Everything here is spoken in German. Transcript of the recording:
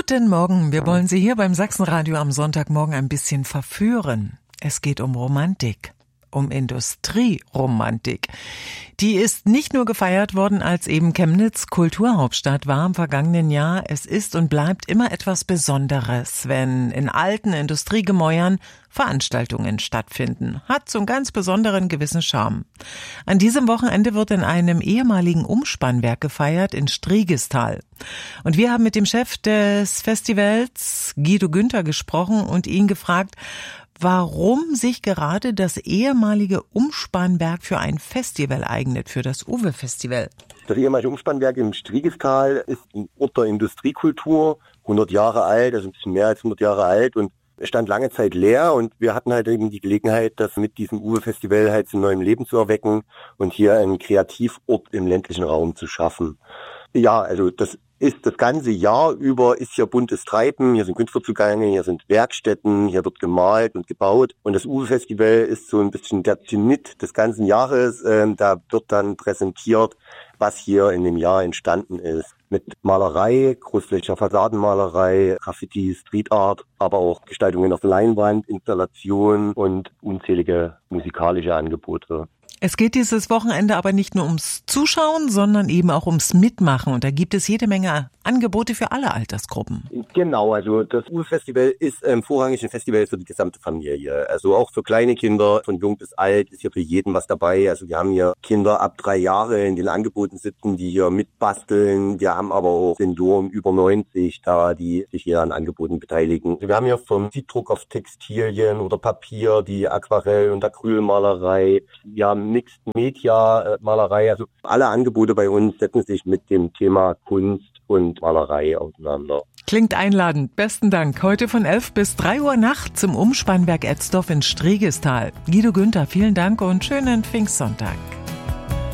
Guten Morgen, wir wollen Sie hier beim Sachsenradio am Sonntagmorgen ein bisschen verführen. Es geht um Romantik, um Industrieromantik. Die ist nicht nur gefeiert worden, als eben Chemnitz Kulturhauptstadt war im vergangenen Jahr. Es ist und bleibt immer etwas Besonderes, wenn in alten Industriegemäuern Veranstaltungen stattfinden. Hat so einen ganz besonderen gewissen Charme. An diesem Wochenende wird in einem ehemaligen Umspannwerk gefeiert in Striegestal. Und wir haben mit dem Chef des Festivals, Guido Günther, gesprochen und ihn gefragt, warum sich gerade das ehemalige Umspannwerk für ein Festival eignet, für das Uwe-Festival. Das ehemalige Umspannwerk im Striegestal ist ein Ort der Industriekultur, 100 Jahre alt, also ein bisschen mehr als 100 Jahre alt, und es stand lange Zeit leer, und wir hatten halt eben die Gelegenheit, das mit diesem Uwe-Festival halt zu neuem Leben zu erwecken und hier einen Kreativort im ländlichen Raum zu schaffen. Ja, also das ist das ganze Jahr über, ist hier buntes Treiben, hier sind Künstler zugange, hier sind Werkstätten, hier wird gemalt und gebaut, und das Uwe-Festival ist so ein bisschen der Zenit des ganzen Jahres. Da wird dann präsentiert, was hier in dem Jahr entstanden ist. Mit Malerei, großflächiger Fassadenmalerei, Graffiti, Street Art, aber auch Gestaltungen auf Leinwand, Installationen und unzählige musikalische Angebote. Es geht dieses Wochenende aber nicht nur ums Zuschauen, sondern eben auch ums Mitmachen. Und da gibt es jede Menge Angebote für alle Altersgruppen. Genau, also das Uwe-Festival ist vorrangig ein Festival für die gesamte Familie. Also auch für kleine Kinder, von jung bis alt, ist hier für jeden was dabei. Also wir haben hier Kinder ab 3 Jahre in den Angeboten sitzen, die hier mitbasteln. Wir haben aber auch Senioren über 90 da, die sich hier an Angeboten beteiligen. Wir haben hier vom Siebdruck auf Textilien oder Papier, die Aquarell- und Acrylmalerei. Wir haben Mixed Media Malerei, also alle Angebote bei uns setzen sich mit dem Thema Kunst und Malerei auseinander. Klingt einladend. Besten Dank. Heute von 11 bis 3 Uhr nachts im Umspannwerk Etzdorf in Striegestal. Guido Günther, vielen Dank und schönen Pfingstsonntag.